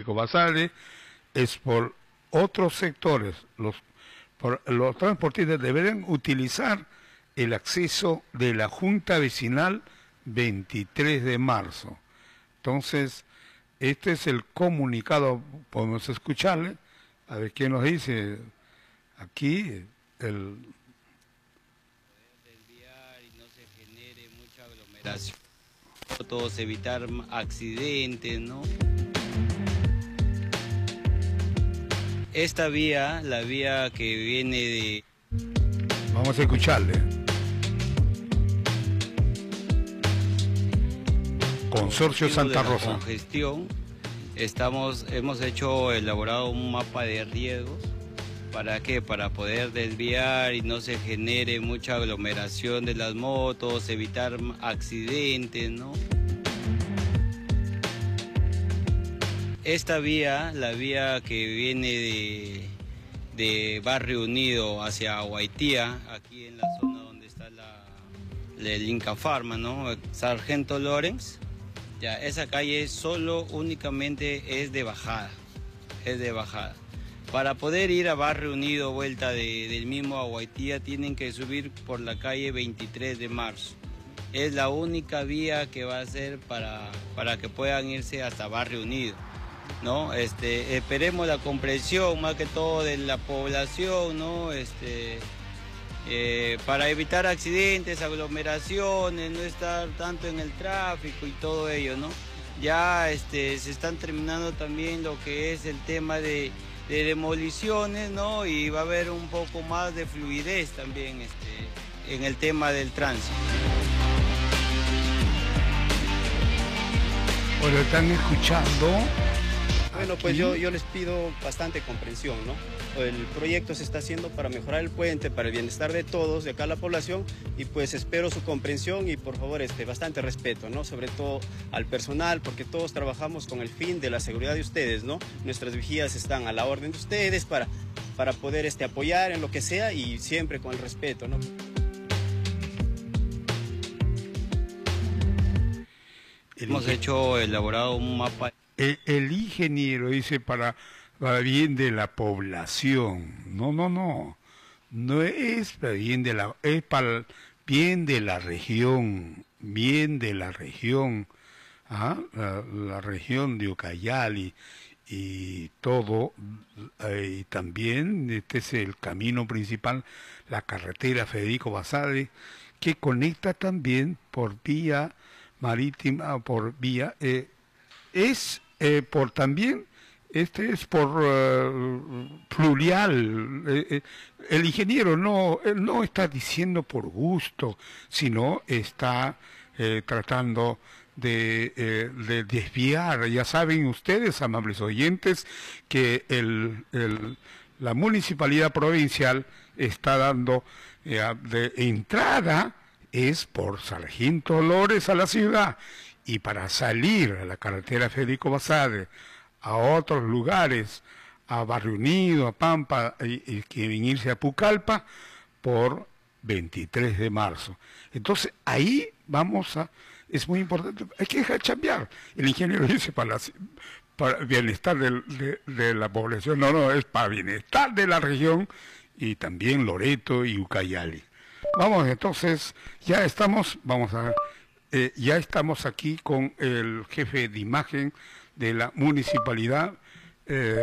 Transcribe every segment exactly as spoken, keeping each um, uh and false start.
Federico Basadre, es por otros sectores. Los, por, los transportistas deberán utilizar el acceso de la Junta Vecinal veintitrés de marzo. Entonces, este es el comunicado, podemos escucharle, a ver qué nos dice aquí el... Desviar y no se genere mucha aglomeración, todos evitar accidentes, ¿no? Esta vía, la vía que viene de... Vamos a escucharle. Consorcio Santa Rosa. Congestión, estamos, hemos hecho, elaborado un mapa de riesgos. ¿Para qué? Para poder desviar y no se genere mucha aglomeración de las motos, evitar accidentes, ¿no? Esta vía, la vía que viene de, de Barrio Unido hacia Guaitía, aquí en la zona donde está la, el Inca Pharma, ¿no? Sargento Lorenz, ya esa calle solo únicamente es de bajada, es de bajada. Para poder ir a Barrio Unido, vuelta de, del mismo a Guaitía, tienen que subir por la calle veintitrés de marzo. Es la única vía que va a ser para, para que puedan irse hasta Barrio Unido, ¿no? Este, esperemos la comprensión más que todo de la población, ¿no? Este, eh, para evitar accidentes, aglomeraciones, no estar tanto en el tráfico y todo ello, ¿no? Ya este, se están terminando también lo que es el tema de, de demoliciones, ¿no? Y va a haber un poco más de fluidez también este, en el tema del tránsito. Bueno, están escuchando. Bueno, pues yo, yo les pido bastante comprensión, ¿no? El proyecto se está haciendo para mejorar el puente, para el bienestar de todos, de acá la población, y pues espero su comprensión y por favor este, bastante respeto, ¿no? Sobre todo al personal, porque todos trabajamos con el fin de la seguridad de ustedes, ¿no? Nuestras vigías están a la orden de ustedes para, para poder este, apoyar en lo que sea y siempre con el respeto, ¿no? Hemos hecho, elaborado un mapa. El, el ingeniero dice para, para bien de la población. No, no, no. No es para bien de la, es para bien de la región, bien de la región, ¿ah? la, la región de Ucayali y todo, eh, y también este es el camino principal, la carretera Federico Basadre, que conecta también por vía marítima, por vía, eh, es eh, por también, este es por uh, fluvial. Eh, eh, el ingeniero no, él no está diciendo por gusto, sino está eh, tratando de, eh, de desviar. Ya saben ustedes, amables oyentes, que el, el, la municipalidad provincial está dando eh, de entrada es por Sargento Dolores a la ciudad, y para salir a la carretera Federico Basadre, a otros lugares, a Barrio Unido, a Pampa, y, y que venirse a Pucallpa, por veintitrés de marzo. Entonces, ahí vamos a... Es muy importante, hay que dejar chambear. El ingeniero dice para, la, para bienestar del, de, de la población, no, no, es para bienestar de la región, y también Loreto y Ucayali. Vamos, entonces, ya estamos, vamos a... Eh, ya estamos aquí con el jefe de imagen de la municipalidad eh,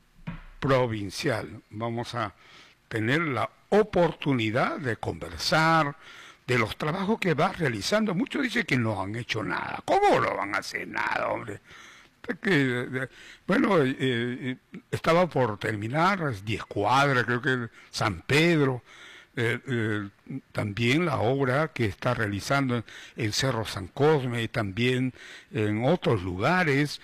provincial. Vamos a tener la oportunidad de conversar de los trabajos que va realizando. Muchos dicen que no han hecho nada. ¿Cómo no van a hacer nada, hombre? Que, bueno, eh, eh, estaba por terminar, diez cuadras, creo que San Pedro. Eh, eh, también la obra que está realizando en, en Cerro San Cosme y también en otros lugares,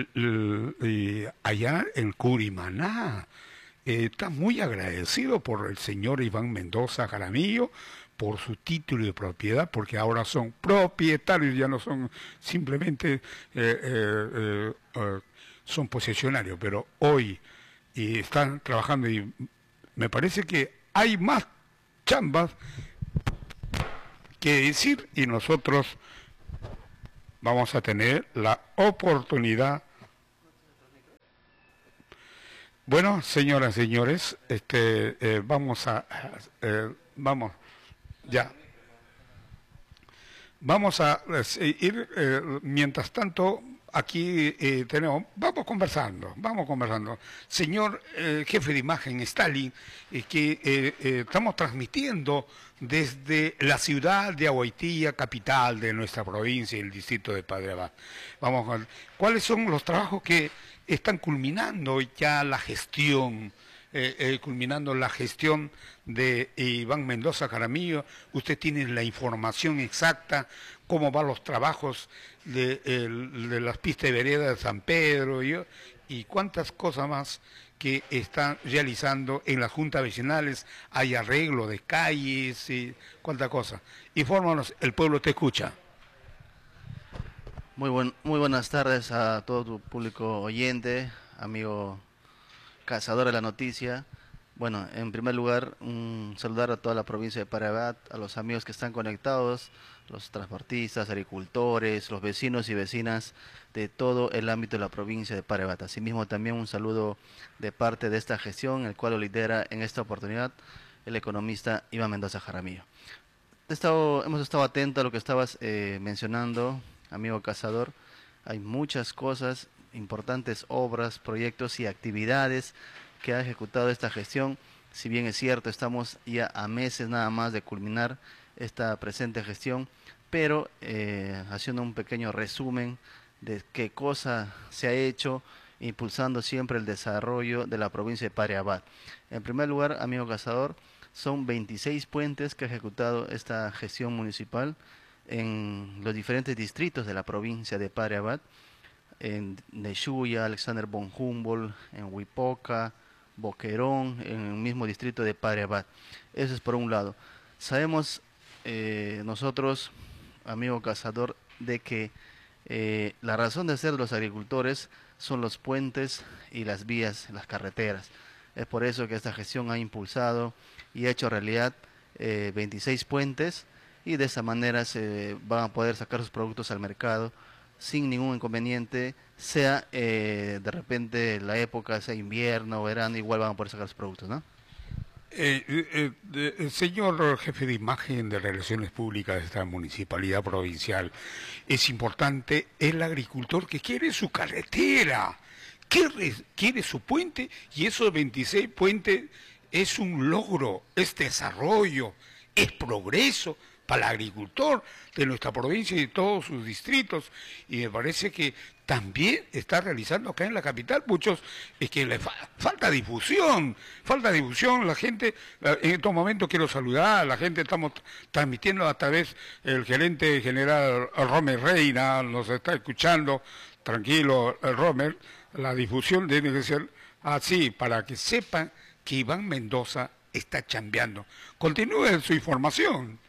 eh, allá en Curimaná. Eh, está muy agradecido por el señor Iván Mendoza Jaramillo por su título de propiedad, porque ahora son propietarios, ya no son simplemente eh, eh, eh, eh, son posesionarios, pero hoy y están trabajando y me parece que hay más chambas que decir, y nosotros vamos a tener la oportunidad Bueno, señoras y señores, este, eh, vamos a, eh, vamos, ya, vamos a eh, ir, eh, mientras tanto, aquí eh, tenemos, vamos conversando, vamos conversando. Señor eh, jefe de imagen, Stalin, eh, que eh, eh, estamos transmitiendo desde la ciudad de Aguaitía, capital de nuestra provincia y el distrito de Padre Abad. Vamos a ver, ¿cuáles son los trabajos que están culminando ya la gestión, eh, eh, culminando la gestión de Iván Mendoza Jaramillo? Usted tiene la información exacta, cómo van los trabajos de, el, de las pistas de vereda de San Pedro y, y cuántas cosas más que están realizando en las juntas vecinales. Hay arreglo de calles y cuánta cosa. Infórmanos, el pueblo te escucha. Muy, buen, muy buenas tardes a todo tu público oyente, amigo cazador de la noticia. Bueno, en primer lugar, un saludar a toda la provincia de Padre Abad, a los amigos que están conectados, los transportistas, agricultores, los vecinos y vecinas de todo el ámbito de la provincia de Padre Abad. Asimismo, también un saludo de parte de esta gestión, el cual lo lidera en esta oportunidad el economista Iván Mendoza Jaramillo. He estado, hemos estado atentos a lo que estabas eh, mencionando, amigo cazador. Hay muchas cosas, importantes obras, proyectos y actividades que ha ejecutado esta gestión. Si bien es cierto, estamos ya a meses nada más de culminar esta presente gestión, pero eh, haciendo un pequeño resumen de qué cosa se ha hecho, impulsando siempre el desarrollo de la provincia de Padre Abad. En primer lugar, amigo cazador, son veintiséis puentes que ha ejecutado esta gestión municipal en los diferentes distritos de la provincia de Padre Abad, en Neyuya, Alexander von Humboldt, en Huipoca, Boquerón, en el mismo distrito de Padre Abad. Eso es por un lado. Sabemos eh, nosotros, amigo cazador, de que eh, la razón de ser de los agricultores son los puentes y las vías, las carreteras. Es por eso que esta gestión ha impulsado y ha hecho realidad eh, veintiséis puentes, y de esa manera se van a poder sacar sus productos al mercado sin ningún inconveniente, sea eh, de repente la época, sea invierno o verano, igual van a poder sacar sus productos, ¿no? Eh, eh, eh, señor jefe de imagen de Relaciones Públicas de esta municipalidad provincial, es importante el agricultor que quiere su carretera, quiere, quiere su puente, y esos veintiséis puentes es un logro, es desarrollo, es progreso para el agricultor de nuestra provincia y de todos sus distritos, y me parece que también está realizando acá en la capital muchos, es que le fa falta difusión, falta difusión, la gente, en estos momentos quiero saludar a la gente, estamos transmitiendo a través el gerente general Romer Reina, nos está escuchando, tranquilo Romer, la difusión tiene que ser así, para que sepan que Iván Mendoza está chambeando. Continúe su información.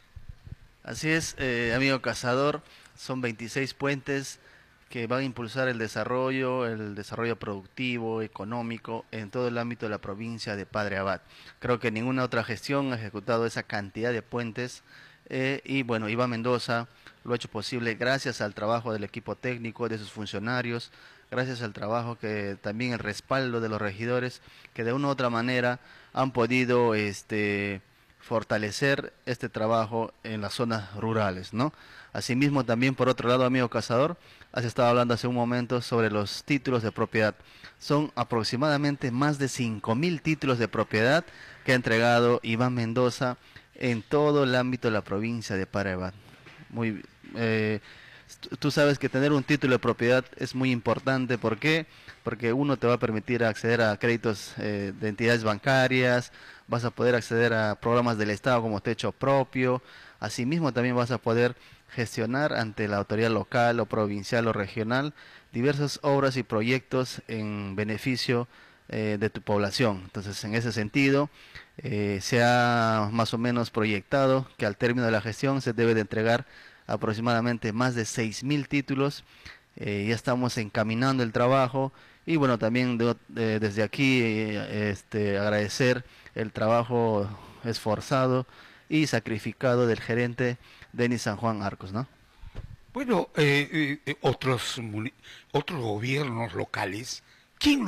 Así es, eh, amigo cazador, son veintiséis puentes que van a impulsar el desarrollo, el desarrollo productivo, económico, en todo el ámbito de la provincia de Padre Abad. Creo que ninguna otra gestión ha ejecutado esa cantidad de puentes, eh, y bueno, Iván Mendoza lo ha hecho posible gracias al trabajo del equipo técnico, de sus funcionarios, gracias al trabajo que también el respaldo de los regidores, que de una u otra manera han podido este fortalecer este trabajo en las zonas rurales, ¿no? Asimismo, también por otro lado, amigo cazador, has estado hablando hace un momento sobre los títulos de propiedad. Son aproximadamente más de cinco mil títulos de propiedad que ha entregado Iván Mendoza en todo el ámbito de la provincia de Padre Abad. Muy, eh, tú sabes que tener un título de propiedad es muy importante. ¿Por qué? Porque uno te va a permitir acceder a créditos eh, de entidades bancarias, vas a poder acceder a programas del Estado como techo propio, asimismo también vas a poder gestionar ante la autoridad local o provincial o regional diversas obras y proyectos en beneficio eh, de tu población. Entonces, en ese sentido, eh, se ha más o menos proyectado que al término de la gestión se debe de entregar aproximadamente más de seis mil títulos. Eh, ya estamos encaminando el trabajo y bueno, también de, de, desde aquí eh, este, agradecer el trabajo esforzado y sacrificado del gerente Denis San Juan Arcos, ¿no? Bueno, eh, eh, otros, otros gobiernos locales, ¿quién